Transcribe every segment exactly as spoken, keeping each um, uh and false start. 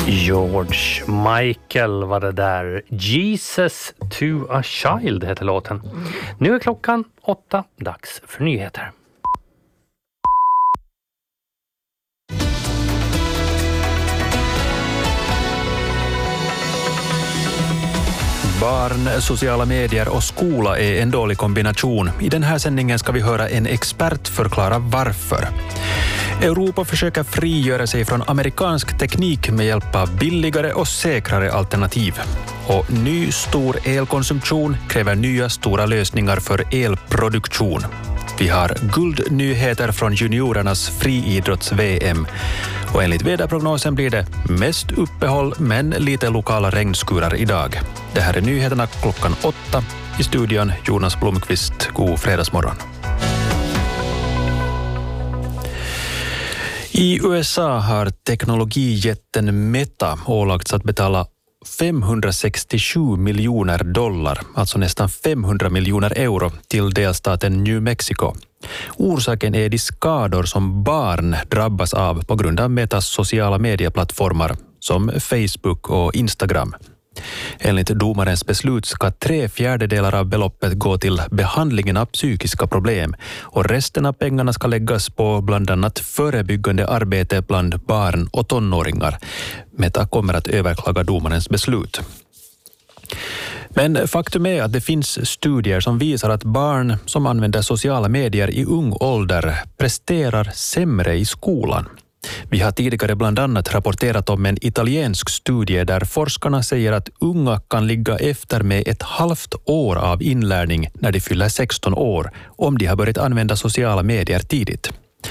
George Michael var det där. Jesus to a Child heter låten. Nu är klockan åtta, dags för nyheter. Barn, sociala medier och skola är en dålig kombination. I den här sändningen ska vi höra en expert förklara varför. Europa försöker frigöra sig från amerikansk teknik med hjälp av billigare och säkrare alternativ. Och ny stor elkonsumtion kräver nya stora lösningar för elproduktion. Vi har guldnyheter från juniorernas friidrotts-V M. Och enligt väderprognosen blir det mest uppehåll men lite lokala regnskurar idag. Det här är nyheterna klockan åtta. I studion Jonas Blomqvist. God fredagsmorgon. I U S A har teknologijätten Meta ålagts att betala femhundrasextiosju miljoner dollar, alltså nästan femhundra miljoner euro, till delstaten New Mexico. Orsaken är de skador som barn drabbas av på grund av Metas sociala medieplattformar som Facebook och Instagram. Enligt domarens beslut ska tre fjärdedelar av beloppet gå till behandlingen av psykiska problem och resten av pengarna ska läggas på bland annat förebyggande arbete bland barn och tonåringar. Meta kommer att överklaga domarens beslut. Men faktum är att det finns studier som visar att barn som använder sociala medier i ung ålder presterar sämre i skolan. Vi har tidigare bland annat rapporterat om en italiensk studie där forskarna säger att unga kan ligga efter med ett halvt år av inlärning när de fyller sexton år om de har börjat använda sociala medier tidigt.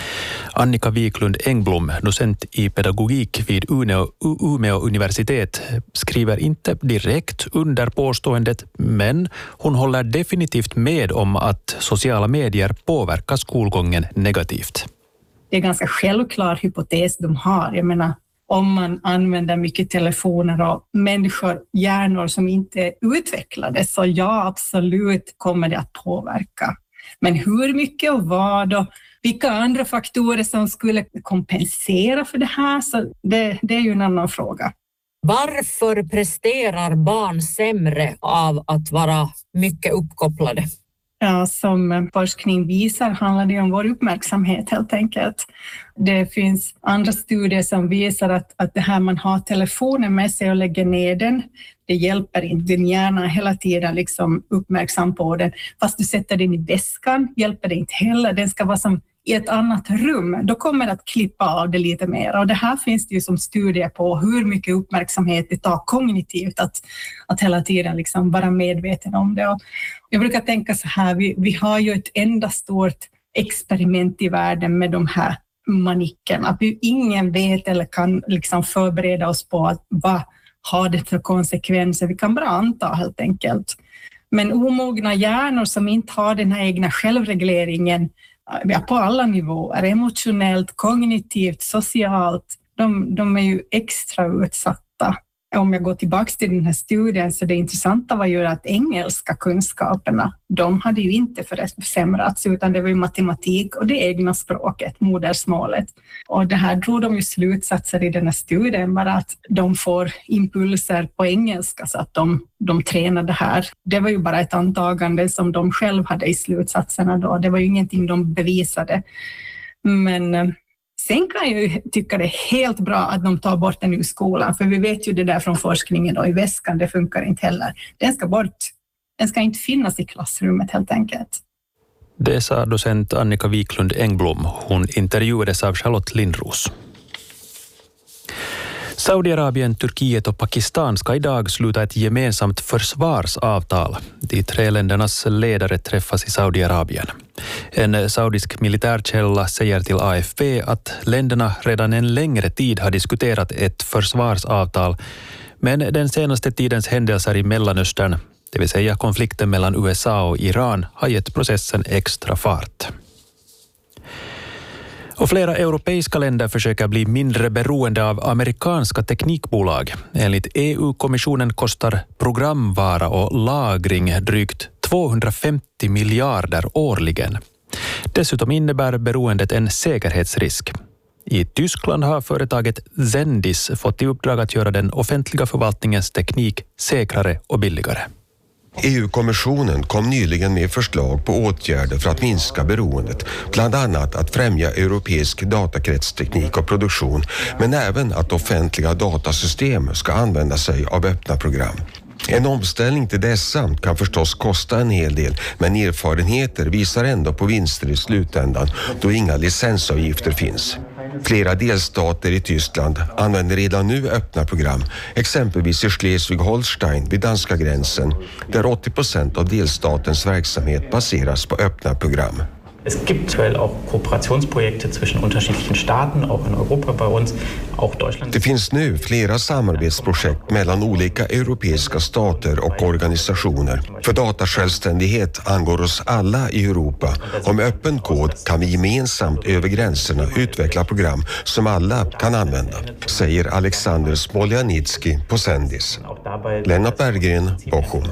Annika Wiklund Engblom, docent i pedagogik vid Umeå, Umeå universitet, skriver inte direkt under påståendet, men hon håller definitivt med om att sociala medier påverkar skolgången negativt. Det är ganska självklar hypotes de har. Jag menar, om man använder mycket telefoner och människor, hjärnor som inte är utvecklade, så ja, absolut kommer det att påverka. Men hur mycket och vad och vilka andra faktorer som skulle kompensera för det här, så det, det är ju en annan fråga. Varför presterar barn sämre av att vara mycket uppkopplade? Ja, som forskning visar handlar det om vår uppmärksamhet helt enkelt. Det finns andra studier som visar att, att det här man har telefonen med sig och lägger ner den, det hjälper inte. Din hjärna hela tiden liksom uppmärksam på den. Fast du sätter den i väskan hjälper det inte heller. Den ska vara som i ett annat rum. Då kommer det att klippa av det lite mer. Och det här finns det ju som studier på hur mycket uppmärksamhet det tar kognitivt att, att hela tiden liksom vara medveten om det. Och jag brukar tänka så här, vi, vi har ju ett enda stort experiment i världen med de här manickerna. Att vi ingen vet eller kan liksom förbereda oss på att vad har det för konsekvenser. Vi kan bara anta helt enkelt. Men omogna hjärnor som inte har den här egna självregleringen på alla nivåer, emotionellt, kognitivt, socialt, de, de är ju extra utsatta. Om jag går tillbaka till den här studien, så det intressanta var ju att engelska kunskaperna, de hade ju inte försämrats, utan det var ju matematik och det egna språket, modersmålet. Och det här drog de ju slutsatser i den här studien, bara att de får impulser på engelska så att de, de tränar det här. Det var ju bara ett antagande som de själv hade i slutsatserna då. Det var ju ingenting de bevisade. Men sen kan jag ju tycka det är helt bra att de tar bort den ur skolan, för vi vet ju det där från forskningen och i väskan, det funkar inte heller. Den ska bort. Den ska inte finnas i klassrummet helt enkelt. Det sa docent Annika Wiklund Engblom. Hon intervjuades av Charlotte Lindros. Saudiarabien, Turkiet och Pakistan ska idag sluta ett gemensamt försvarsavtal. De tre ländernas ledare träffas i Saudiarabien. En saudisk militärkälla säger till A F P att länderna redan en längre tid har diskuterat ett försvarsavtal, men den senaste tidens händelser i Mellanöstern, det vill säga konflikten mellan U S A och Iran, har gett processen extra fart. Och flera europeiska länder försöker bli mindre beroende av amerikanska teknikbolag. Enligt E U-kommissionen kostar programvara och lagring drygt tvåhundrafemtio miljarder årligen. Dessutom innebär beroendet en säkerhetsrisk. I Tyskland har företaget Zendis fått i uppdrag att göra den offentliga förvaltningens teknik säkrare och billigare. E U-kommissionen kom nyligen med förslag på åtgärder för att minska beroendet, bland annat att främja europeisk datakretsteknik och produktion, men även att offentliga datasystem ska använda sig av öppna program. En omställning till dessa kan förstås kosta en hel del, men erfarenheter visar ändå på vinster i slutändan då inga licensavgifter finns. Flera delstater i Tyskland använder redan nu öppna program, exempelvis i Schleswig-Holstein vid danska gränsen, där åttio procent av delstatens verksamhet baseras på öppna program. Es gibt aktuell auch Kooperationsprojekte zwischen unterschiedlichen Staaten, auch in Europa bei uns, auch Deutschland. Det finns nu flera samarbetsprojekt mellan olika europeiska stater och organisationer. För datasjälvständighet angår oss alla i Europa. Och med öppen kod kan vi gemensamt över gränserna utveckla program som alla kan använda, säger Alexander Smoljanitsky på Zendis. Lennart Berggren, Bochum.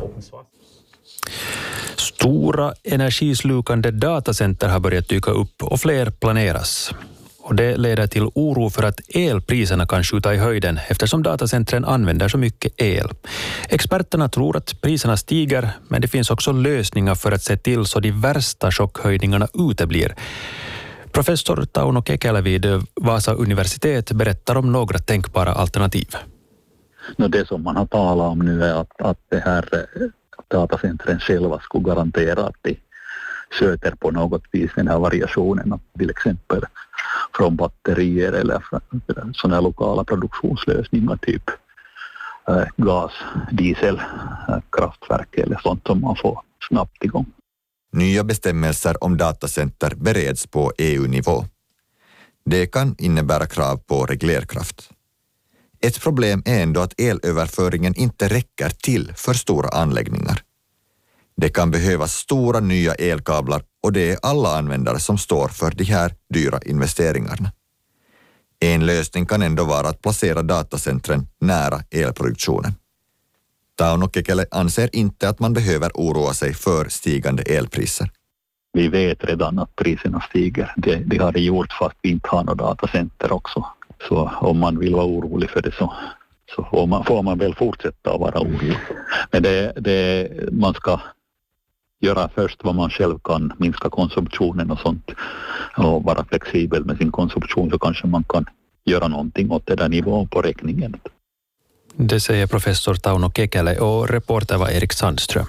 Stora energislukande datacenter har börjat dyka upp och fler planeras. Och det leder till oro för att elpriserna kan skjuta i höjden eftersom datacentren använder så mycket el. Experterna tror att priserna stiger, men det finns också lösningar för att se till så de värsta chockhöjningarna uteblir. Professor Tauno Kekäläinen vid Vasa universitet berättar om några tänkbara alternativ. No, det som man har talat om nu är att, att det här datacentren själva skulle garantera att de sköter på något vis den här variationen, till exempel från batterier eller sådana lokala produktionslösningar, typ äh, gas, diesel, äh, kraftverk eller sånt som man får snabbt igång. Nya bestämmelser om datacenter bereds på E U-nivå. Det kan innebära krav på reglerkraft. Ett problem är ändå att elöverföringen inte räcker till för stora anläggningar. Det kan behövas stora nya elkablar och det är alla användare som står för de här dyra investeringarna. En lösning kan ändå vara att placera datacentren nära elproduktionen. Tauno Kekäläinen anser inte att man behöver oroa sig för stigande elpriser. Vi vet redan att priserna stiger. Det, det har det gjort fast vi inte har några datacenter också. Så om man vill vara orolig för det så, så får, man, får man väl fortsätta att vara orolig. Men det, det, man ska göra först vad man själv kan, minska konsumtionen och sånt. Och vara flexibel med sin konsumtion, så kanske man kan göra någonting åt det där nivån på räkningen. Det säger professor Tauno Kekäläinen och reporter var Erik Sandström.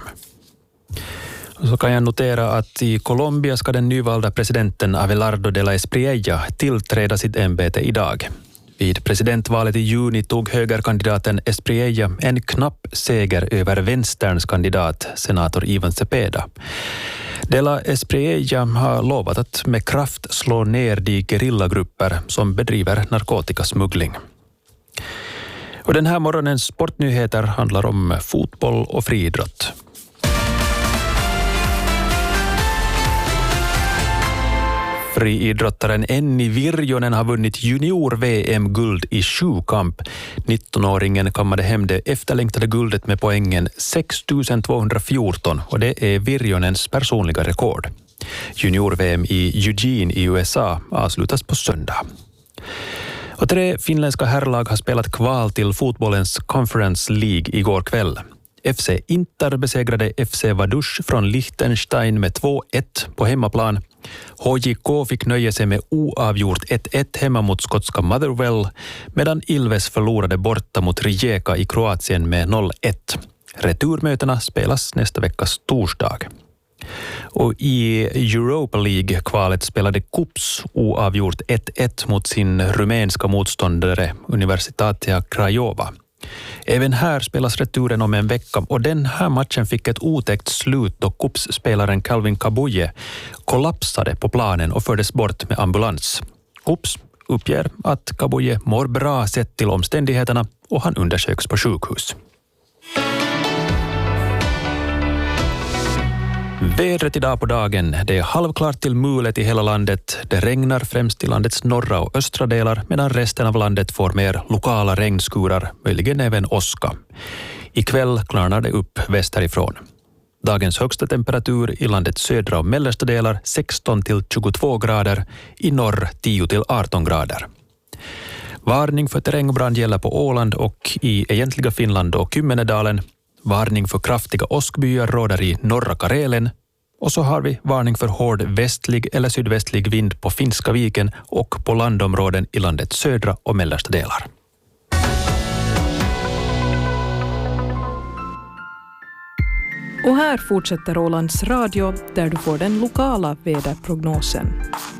Och så kan jag notera att i Colombia ska den nyvalda presidenten Abelardo de la Espriella tillträda sitt ämbete idag. Vid presidentvalet i juni tog högerkandidaten Espriella en knapp seger över vänsterns kandidat, senator Ivan Cepeda. De la Espriella har lovat att med kraft slå ner de gerillagrupper som bedriver narkotikasmuggling. Och den här morgonens sportnyheter handlar om fotboll och friidrott. Friidrottaren Enni Virjonen har vunnit junior-V M-guld i sjukamp. nittonåringen kammade hem det efterlängtade guldet med poängen sex tusen tvåhundrafjorton och det är Virjonens personliga rekord. Junior-V M i Eugene i U S A avslutas på söndag. Och tre finländska herrlag har spelat kval till fotbollens Conference League igår kväll. F C Inter besegrade F C Vaduz från Liechtenstein med två ett på hemmaplan. H J K fick nöja sig med oavgjort ett ett hemma mot skotska Motherwell, medan Ilves förlorade borta mot Rijeka i Kroatien med noll ett. Returmötena spelas nästa veckas torsdag. Och i Europa League-kvalet spelade Kups oavgjort ett ett mot sin rumänska motståndare Universitatea Craiova. Även här spelas returen om en vecka och den här matchen fick ett otäckt slut då Kups-spelaren Calvin Kabuje kollapsade på planen och fördes bort med ambulans. Kups uppger att Kabuje mår bra sett till omständigheterna och han undersöks på sjukhus. Vädret idag på dagen. Det är halvklart till mulet i hela landet. Det regnar främst i landets norra och östra delar medan resten av landet får mer lokala regnskurar, möjligen även åska. Ikväll klarnar det upp västerifrån. Dagens högsta temperatur i landets södra och mellersta delar sexton till tjugotvå grader, i norr tio till arton grader. Varning för terrängbrand gäller på Åland och i egentliga Finland och Kymmenedalen. Varning för kraftiga åskbyar råder i norra Karelen. Och så har vi varning för hård västlig eller sydvästlig vind på Finska viken och på landområden i landets södra och mellersta delar. Och här fortsätter Ålands Radio där du får den lokala väderprognosen.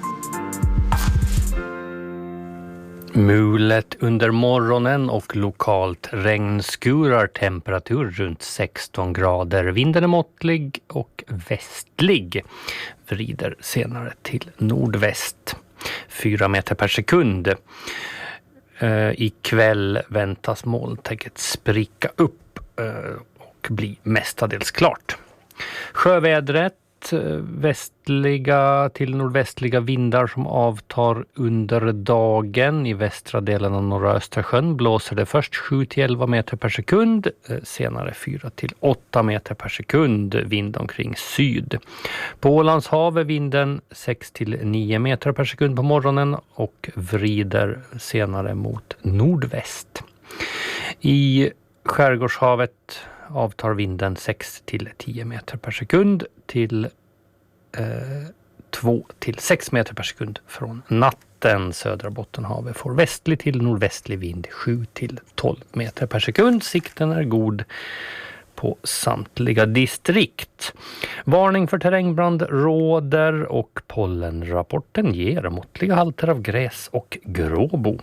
Mulet under morgonen och lokalt regnskurar, temperatur runt sexton grader. Vinden är måttlig och västlig. Vrider senare till nordväst. fyra meter per sekund. Uh, ikväll väntas molntäcket spricka upp uh, och bli mestadels klart. Sjövädret. Västliga till nordvästliga vindar som avtar under dagen. I västra delen av norra Östersjön blåser det först sju till elva meter per sekund, senare fyra till åtta meter per sekund, vind omkring syd. På Ålands hav är vinden sex till nio meter per sekund på morgonen och vrider senare mot nordväst. I Skärgårdshavet avtar vinden sex till tio meter per sekund till eh, två till sex meter per sekund från natten. Södra Bottenhavet får västlig till nordvästlig vind sju till tolv meter per sekund. Sikten är god på samtliga distrikt. Varning för terrängbrand råder och pollenrapporten ger måttliga halter av gräs och gråbo.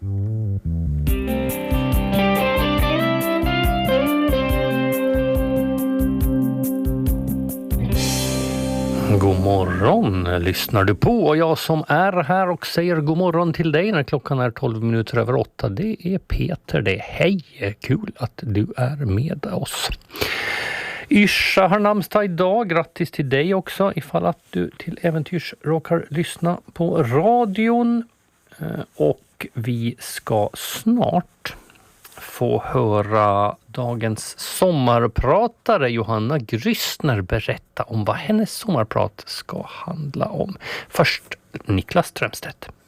God morgon lyssnar du på, och jag som är här och säger god morgon till dig när klockan är tolv minuter över åtta, det är Peter. Det är hej, kul att du är med oss. Yrsa har namnsdag idag, grattis till dig också ifall att du till äventyrs råkar lyssna på radion. Och vi ska snart få höra dagens sommarpratare Johanna Grüssner berätta om vad hennes sommarprat ska handla om. Först Niklas Strömstedt.